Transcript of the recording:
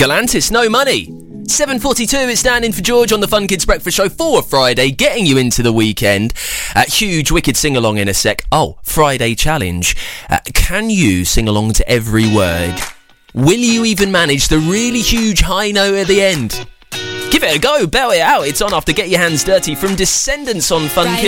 Galantis, No Money. 7:42, it's Dan in for George on the Fun Kids Breakfast Show for a Friday, getting you into the weekend. Huge Wicked sing-along in a sec. Oh, Friday challenge. Can you sing along to every word? Will you even manage the really huge high note at the end? Give it a go, belt it out. It's on after Get Your Hands Dirty from Descendants on Fun Kids.